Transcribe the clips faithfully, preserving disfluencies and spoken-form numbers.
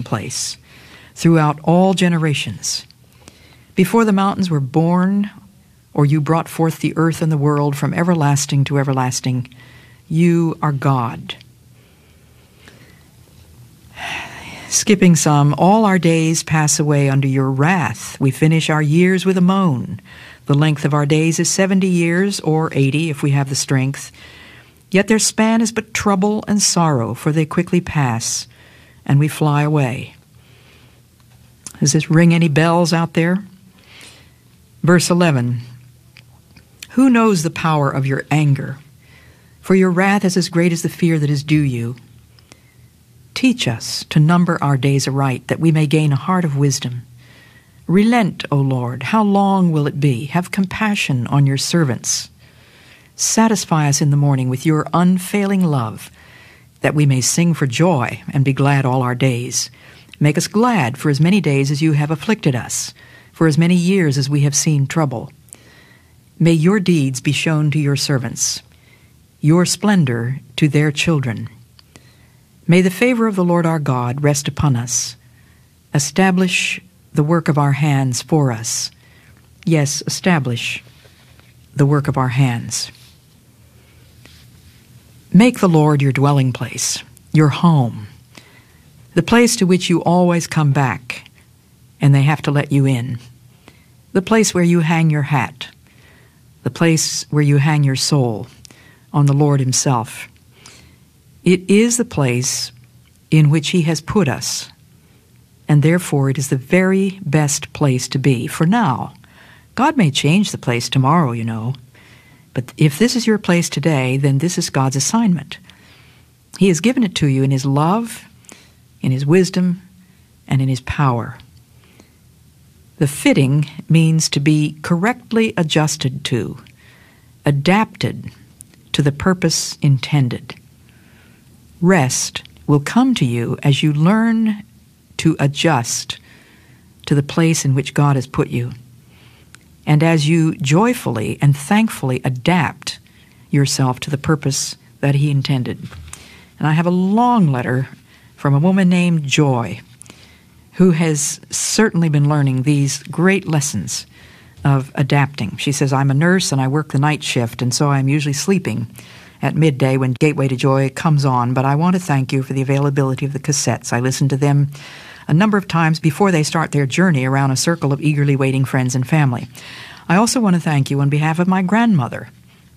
place throughout all generations. Before the mountains were born, or you brought forth the earth and the world from everlasting to everlasting, you are God. Skipping some, all our days pass away under your wrath. We finish our years with a moan. The length of our days is seventy years, or eighty if we have the strength. Yet their span is but trouble and sorrow, for they quickly pass, and we fly away. Does this ring any bells out there? Verse eleven, who knows the power of your anger? For your wrath is as great as the fear that is due you. Teach us to number our days aright, that we may gain a heart of wisdom. Relent, O Lord, how long will it be? Have compassion on your servants. Satisfy us in the morning with your unfailing love, that we may sing for joy and be glad all our days. Make us glad for as many days as you have afflicted us, for as many years as we have seen trouble. May your deeds be shown to your servants, your splendor to their children. May the favor of the Lord our God rest upon us. Establish the work of our hands for us. Yes, establish the work of our hands. Make the Lord your dwelling place, your home, the place to which you always come back, and they have to let you in, the place where you hang your hat, the place where you hang your soul on the Lord himself. It is the place in which he has put us, and therefore it is the very best place to be. For now, God may change the place tomorrow, you know, but if this is your place today, then this is God's assignment. He has given it to you in his love, in his wisdom, and in his power. The fitting means to be correctly adjusted to, adapted to the purpose intended. Rest will come to you as you learn to adjust to the place in which God has put you, and as you joyfully and thankfully adapt yourself to the purpose that he intended. And I have a long letter from a woman named Joy, who has certainly been learning these great lessons of adapting. She says, I'm a nurse and I work the night shift, and so I'm usually sleeping at midday when Gateway to Joy comes on, but I want to thank you for the availability of the cassettes. I listen to them a number of times before they start their journey around a circle of eagerly waiting friends and family. I also want to thank you on behalf of my grandmother.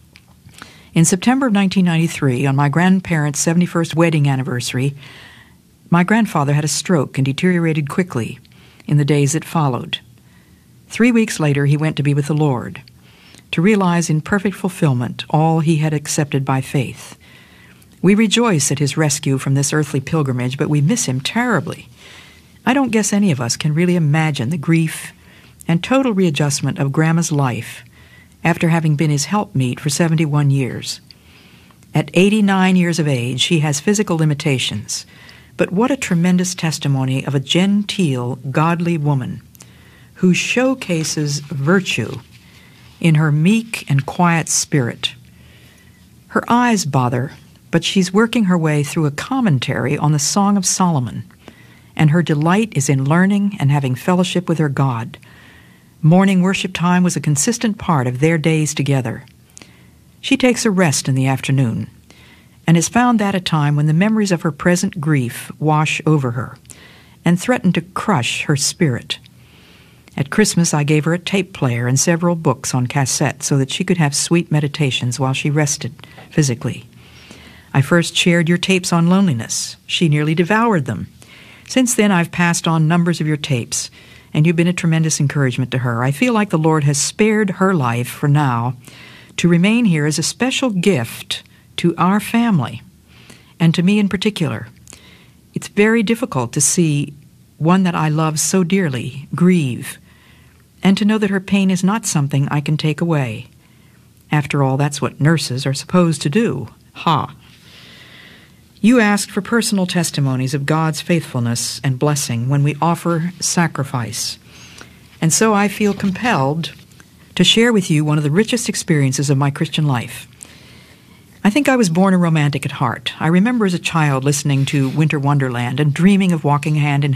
In September of nineteen ninety-three, on my grandparents' seventy-first wedding anniversary, my grandfather had a stroke and deteriorated quickly in the days that followed. Three weeks later, he went to be with the Lord, to realize in perfect fulfillment all he had accepted by faith. We rejoice at his rescue from this earthly pilgrimage, but we miss him terribly. I don't guess any of us can really imagine the grief and total readjustment of Grandma's life after having been his helpmeet for seventy-one years. At eighty-nine years of age, she has physical limitations, but what a tremendous testimony of a genteel, godly woman who showcases virtue in her meek and quiet spirit. Her eyes bother, but she's working her way through a commentary on the Song of Solomon, and her delight is in learning and having fellowship with her God. Morning worship time was a consistent part of their days together. She takes a rest in the afternoon, and has found that a time when the memories of her present grief wash over her and threaten to crush her spirit. At Christmas, I gave her a tape player and several books on cassette so that she could have sweet meditations while she rested physically. I first shared your tapes on loneliness. She nearly devoured them. Since then, I've passed on numbers of your tapes, and you've been a tremendous encouragement to her. I feel like the Lord has spared her life for now to remain here as a special gift to our family, and to me in particular. It's very difficult to see one that I love so dearly grieve, and to know that her pain is not something I can take away. After all, that's what nurses are supposed to do. Ha! You asked for personal testimonies of God's faithfulness and blessing when we offer sacrifice. And so I feel compelled to share with you one of the richest experiences of my Christian life. I think I was born a romantic at heart. I remember as a child listening to Winter Wonderland and dreaming of walking hand in